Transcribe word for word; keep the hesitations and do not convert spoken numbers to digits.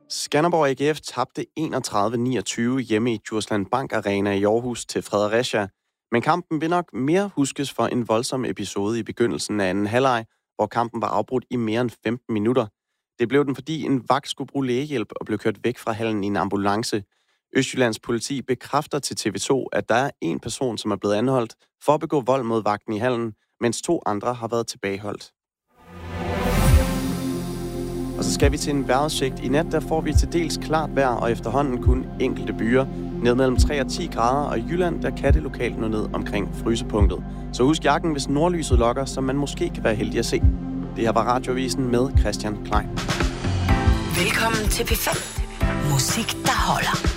Skanderborg A G F tabte enogtredive niogtyve hjemme i Djursland Bank Arena i Aarhus til Fredericia. Men kampen vil nok mere huskes for en voldsom episode i begyndelsen af anden halvleg, hvor kampen var afbrudt i mere end femten minutter. Det blev den, fordi en vagt skulle bruge lægehjælp og blev kørt væk fra hallen i en ambulance. Østjyllands politi bekræfter til T V to, at der er en person, som er blevet anholdt for at begå vold mod vagten i hallen, mens to andre har været tilbageholdt. Og så skal vi til en vejrudsigt. I nat der får vi til dels klart vejr, og efterhånden kun enkelte byer. Ned mellem tre og ti grader, og i Jylland der kan det lokalt nå ned omkring frysepunktet. Så husk jakken, hvis nordlyset lokker, så man måske kan være heldig at se. Det her var Radioavisen med Christian Klein. Velkommen til P fem. Musik, der holder.